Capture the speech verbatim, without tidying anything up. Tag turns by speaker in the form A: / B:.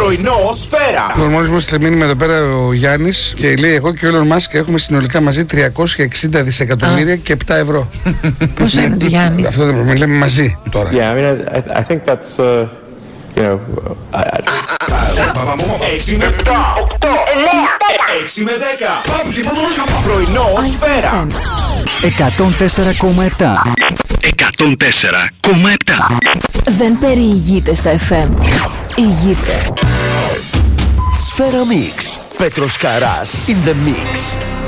A: Πρωινό Σφαίρα.
B: Λοιπόν, μόλις μου στείλε μήνυμα εδώ πέρα ο Γιάννης και λέει: εγώ και ο Elon Musk έχουμε συνολικά μαζί τριακόσια εξήντα δισεκατομμύρια ah. και επτά ευρώ.
C: Πώς είναι το Γιάννη?
B: Αυτό δεν πρέπει, λέμε μαζί τώρα.
D: Yeah, I mean, I, I think that's, uh, you know,
A: έξι με επτά, οκτώ, εννέα, έξι με δέκα. Πρωινό Σφαίρα.
E: εκατόν τέσσερα κόμμα επτά. εκατόν τέσσερα κόμμα επτά.
C: Δεν περιηγείται στα εφ εμ. Ηγείται.
F: Σφαίρα Mix. Πέτρος Καράς in the mix.